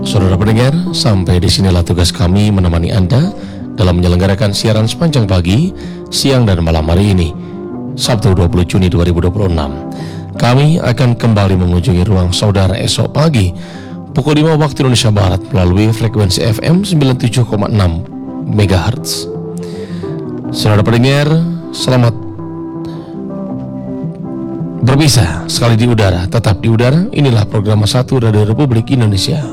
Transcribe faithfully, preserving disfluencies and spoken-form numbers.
Saudara pendengar, sampai di sinilah tugas kami menemani Anda dalam menyelenggarakan siaran sepanjang pagi, siang dan malam hari ini, Sabtu dua puluh Juni dua ribu dua puluh enam. Kami akan kembali mengunjungi ruang saudara esok pagi pukul lima waktu Indonesia Barat melalui frekuensi F M sembilan puluh tujuh koma enam megahertz. Saudara pendengar, selamat berpisah sekali di udara, tetap di udara. Inilah program satu Radio Republik Indonesia.